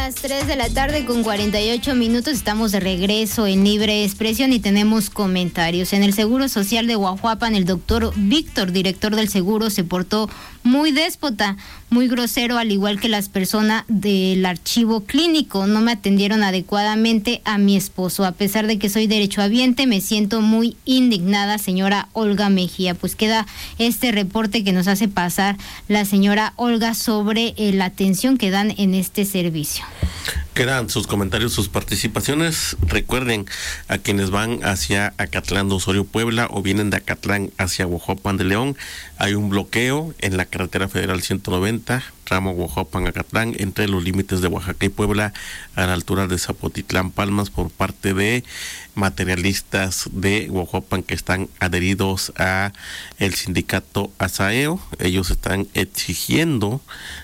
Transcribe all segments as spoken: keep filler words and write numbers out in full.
las tres de la tarde con cuarenta y ocho minutos. Estamos de regreso en Libre Expresión y tenemos comentarios. En el Seguro Social de Guajuapan, el doctor Víctor, director del seguro, se portó muy déspota, muy grosero, al igual que las personas del archivo clínico. No me atendieron adecuadamente a mi esposo. A pesar de que soy derechohabiente, me siento muy indignada, señora Olga Mejía. Pues queda este reporte que nos hace pasar la señora Olga sobre eh, la atención que dan en este servicio. Quedan sus comentarios, sus participaciones. Recuerden, a quienes van hacia Acatlán de Osorio, Puebla, o vienen de Acatlán hacia Guajuapan de León, hay un bloqueo en la carretera federal ciento noventa, tramo Guajuapan-Acatlán, entre los límites de Oaxaca y Puebla, a la altura de Zapotitlán, Palmas, por parte de materialistas de Guajuapan que están adheridos a el sindicato ASAEO. Ellos están exigiendo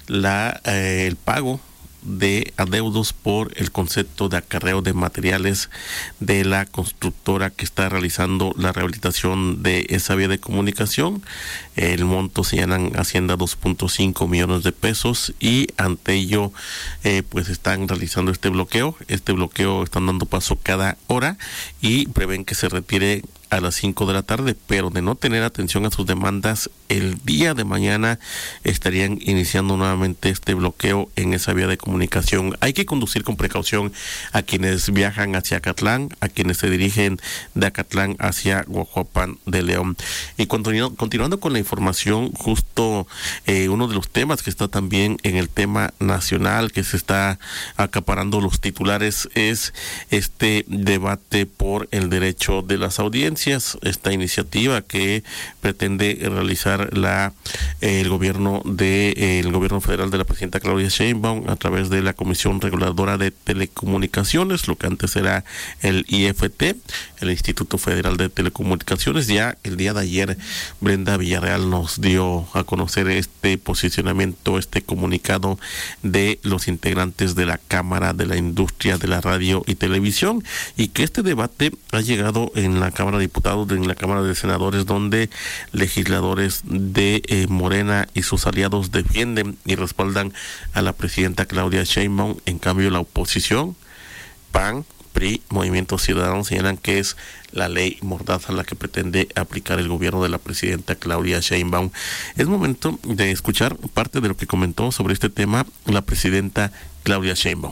la eh, el pago de adeudos por el concepto de acarreo de materiales de la constructora que está realizando la rehabilitación de esa vía de comunicación. El monto señalan Hacienda dos punto cinco millones de pesos, y ante ello eh, pues están realizando este bloqueo. Este bloqueo están dando paso cada hora y prevén que se retire a las cinco de la tarde, pero de no tener atención a sus demandas, el día de mañana estarían iniciando nuevamente este bloqueo en esa vía de comunicación. Hay que conducir con precaución a quienes viajan hacia Acatlán, a quienes se dirigen de Acatlán hacia Guajuapan de León. Y continu- continuando con la información, justo eh, uno de los temas que está también en el tema nacional, que se está acaparando los titulares, es este debate por el derecho de las audiencias. Esta iniciativa que pretende realizar la eh, el gobierno de eh, el gobierno federal de la presidenta Claudia Sheinbaum a través de la Comisión Reguladora de Telecomunicaciones, lo que antes era el I F T, el Instituto Federal de Telecomunicaciones. Ya el día de ayer Brenda Villarreal nos dio a conocer este posicionamiento, este comunicado de los integrantes de la Cámara de la Industria de la Radio y Televisión, y que este debate ha llegado en la Cámara de Diputados, en la Cámara de Senadores, donde legisladores de eh, Morena y sus aliados defienden y respaldan a la presidenta Claudia Sheinbaum. En cambio, la oposición, P A N, P R I, Movimiento Ciudadano, señalan que es la ley mordaza la que pretende aplicar el gobierno de la presidenta Claudia Sheinbaum. Es momento de escuchar parte de lo que comentó sobre este tema la presidenta Claudia Sheinbaum.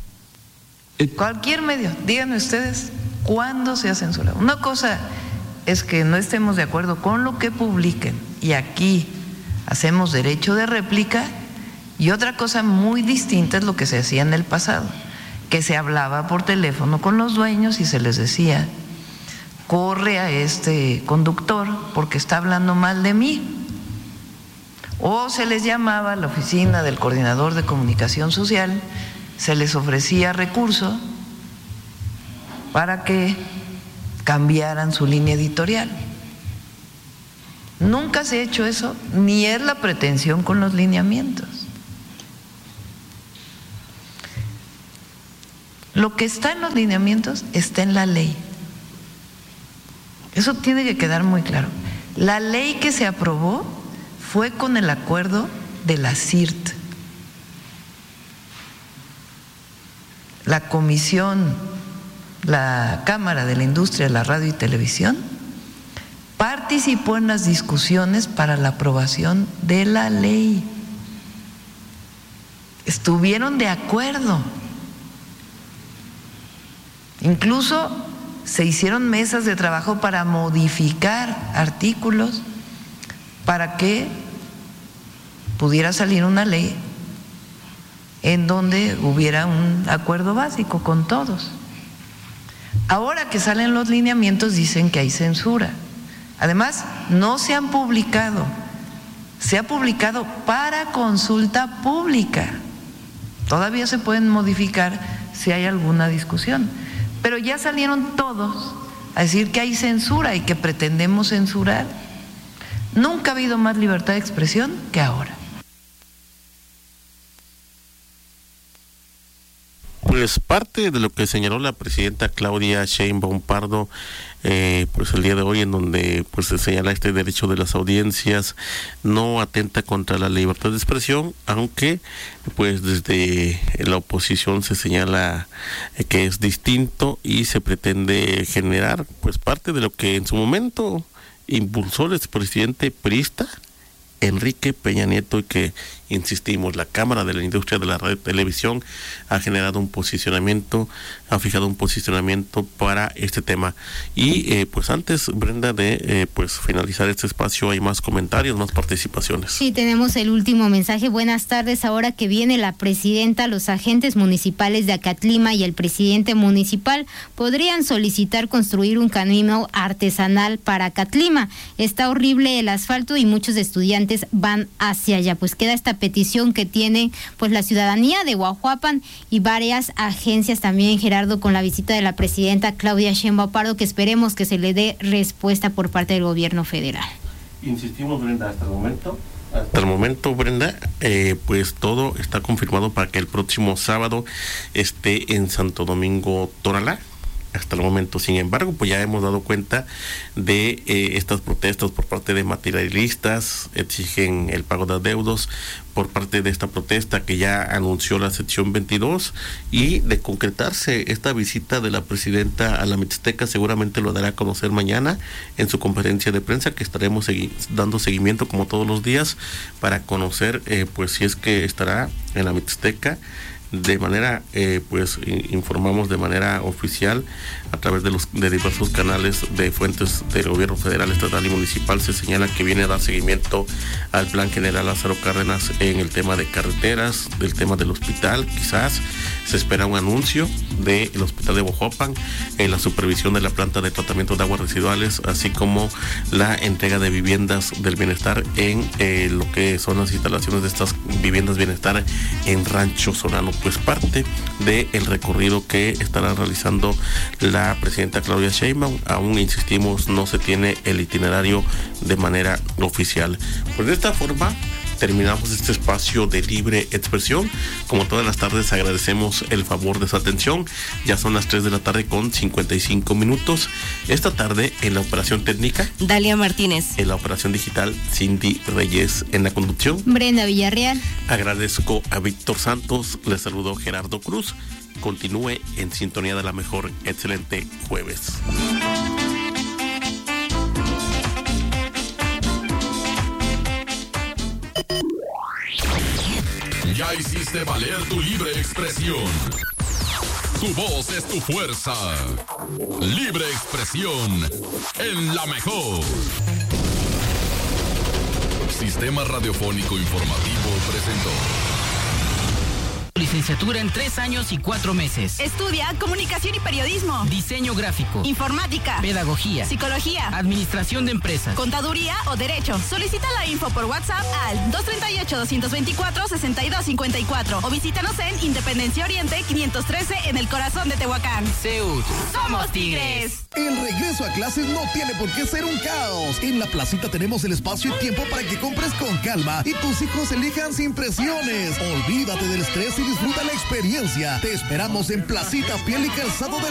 Cualquier medio, díganme ustedes, ¿cuándo se ha censurado? Una cosa es que no estemos de acuerdo con lo que publiquen y aquí hacemos derecho de réplica, y otra cosa muy distinta es lo que se hacía en el pasado, que se hablaba por teléfono con los dueños y se les decía: corre a este conductor porque está hablando mal de mí. O se les llamaba a la oficina del coordinador de comunicación social, se les ofrecía recurso para que cambiaran su línea editorial. Nunca se ha hecho eso, ni es la pretensión con los lineamientos. Lo que está en los lineamientos está en la ley. Eso tiene que quedar muy claro. La ley que se aprobó fue con el acuerdo de la C I R T. La comisión, la Cámara de la Industria de la Radio y Televisión participó en las discusiones para la aprobación de la ley. Estuvieron de acuerdo. Incluso se hicieron mesas de trabajo para modificar artículos para que pudiera salir una ley en donde hubiera un acuerdo básico con todos. Ahora que salen los lineamientos dicen que hay censura. Además, no se han publicado, se ha publicado para consulta pública. Todavía se pueden modificar si hay alguna discusión, pero ya salieron todos a decir que hay censura y que pretendemos censurar. Nunca ha habido más libertad de expresión que ahora. Pues parte de lo que señaló la presidenta Claudia Sheinbaum Pardo, eh, pues el día de hoy, en donde pues se señala este derecho de las audiencias, no atenta contra la libertad de expresión, aunque pues desde la oposición se señala eh, que es distinto y se pretende generar pues parte de lo que en su momento impulsó el expresidente priista Enrique Peña Nieto, y que, insistimos, la Cámara de la Industria de la Radio y Televisión ha generado un posicionamiento, ha fijado un posicionamiento para este tema. Y eh, pues antes, Brenda, de eh, pues finalizar este espacio, hay más comentarios, más participaciones. Sí, tenemos el último mensaje. Buenas tardes. Ahora que viene la presidenta, los agentes municipales de Acatlima y el presidente municipal podrían solicitar construir un camino artesanal para Acatlima. Está horrible el asfalto y muchos estudiantes van hacia allá. Pues queda esta petición que tiene pues la ciudadanía de Guajuapan y varias agencias también, Gerardo, con la visita de la presidenta Claudia Sheinbaum Pardo, que esperemos que se le dé respuesta por parte del gobierno federal. Insistimos, Brenda, hasta el momento Hasta el momento, Brenda, eh, pues todo está confirmado para que el próximo sábado esté en Santo Domingo Toralá. Hasta el momento, sin embargo, pues ya hemos dado cuenta de eh, estas protestas por parte de materialistas, exigen el pago de adeudos por parte de esta protesta que ya anunció la sección veintidós, y de concretarse esta visita de la presidenta a la Mixteca, seguramente lo dará a conocer mañana en su conferencia de prensa, que estaremos segui- dando seguimiento como todos los días para conocer eh, pues si es que estará en la Mixteca. De manera, eh, pues informamos de manera oficial a través de los de diversos canales de fuentes del gobierno federal, estatal y municipal. Se señala que viene a dar seguimiento al plan general Lázaro Cárdenas en el tema de carreteras, del tema del hospital. Quizás se espera un anuncio del hospital de Guajuapan, en la supervisión de la planta de tratamiento de aguas residuales, así como la entrega de viviendas del bienestar en eh, lo que son las instalaciones de estas viviendas bienestar en Rancho Solano. Pues parte del recorrido que estará realizando la presidenta Claudia Sheinbaum. Aún insistimos, no se tiene el itinerario de manera oficial. Pues de esta forma terminamos este espacio de libre expresión. Como todas las tardes, agradecemos el favor de su atención. Ya son las tres de la tarde con cincuenta y cinco minutos. Esta tarde, en la operación técnica, Dalia Martínez. En la operación digital, Cindy Reyes. En la conducción, Brenda Villarreal. Agradezco a Víctor Santos. Les saludo Gerardo Cruz. Continúe en sintonía de la mejor. Excelente jueves. Ya hiciste valer tu libre expresión. Tu voz es tu fuerza. Libre expresión en la mejor. Sistema Radiofónico Informativo presentó. Licenciatura en tres años y cuatro meses. Estudia Comunicación y Periodismo, Diseño gráfico, Informática, Pedagogía, Psicología, Administración de Empresas, Contaduría o Derecho. Solicita la info por WhatsApp al dos tres ocho, dos dos cuatro, seis dos cinco cuatro o visítanos en Independencia Oriente quinientos trece en el corazón de Tehuacán. C E U. ¡Somos Tigres! El regreso a clases no tiene por qué ser un caos. En la placita tenemos el espacio y tiempo para que compres con calma y tus hijos elijan sin presiones. Olvídate del estrés y disfruta la experiencia. Te esperamos en Placita Piel y Calzado del